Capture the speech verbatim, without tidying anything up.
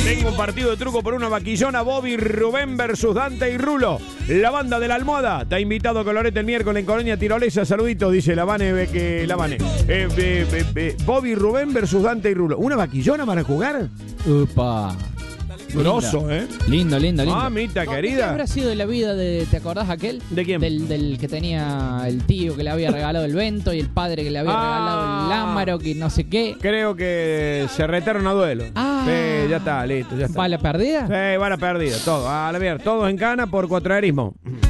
Tengo un partido de truco por una vaquillona. Bobby Rubén versus Dante y Rulo. La banda de la almohada. Te ha invitado Colorete el miércoles en Colonia Tirolesa. Saludito, dice Lavane. Que Lavane. Eh, eh, eh, eh, Bobby Rubén versus Dante y Rulo. ¿Una vaquillona van a jugar? Upa. Grosso, ¿eh? Lindo, lindo, lindo. Mamita ¿Qué querida. habrá sido de la vida de, ¿te acordás aquel? ¿De quién? Del, del que tenía el tío que le había regalado el Vento y el padre que le había Ah. regalado el Lámaro, que no sé qué. Creo que se retaron a duelo. Ah. Sí, ya está, listo, ya está. ¿Bala perdida? Sí, bala perdida, todo. A la mierda, todos en cana por cuatroerismo.